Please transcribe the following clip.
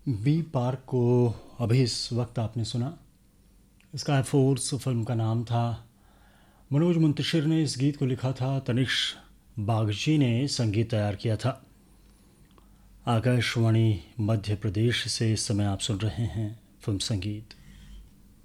B park को अभी इस वक्त आपने सुना। स्काई फोर्स फिल्म का नाम था। मनोज मुंतशिर ने इस गीत को लिखा था, तनिष बागची ने संगीत तैयार किया था। आकाशवाणी मध्य प्रदेश से इस समय आप सुन रहे हैं फिल्म संगीत।